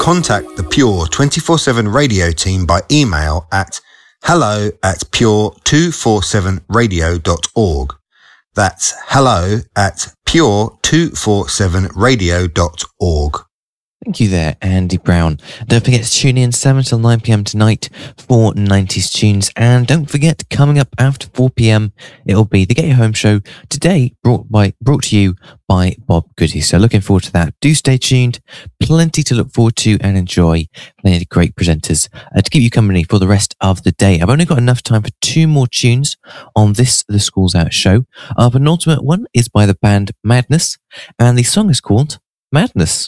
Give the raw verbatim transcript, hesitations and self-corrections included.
contact the Pure twenty-four seven radio team by email at hello at pure two forty-seven radio dot org. That's hello at pure two forty-seven radio dot org. Thank you there, Andy Brown. Don't forget to tune in seven till nine p.m. tonight for nineties tunes. And don't forget, coming up after four p.m, it'll be the Get Your Home Show, today brought by brought to you by Bob Goody. So looking forward to that. Do stay tuned. Plenty to look forward to and enjoy. Plenty of great presenters uh, to keep you company for the rest of the day. I've only got enough time for two more tunes on this The School's Out show. Our penultimate one is by the band Madness, and the song is called Madness.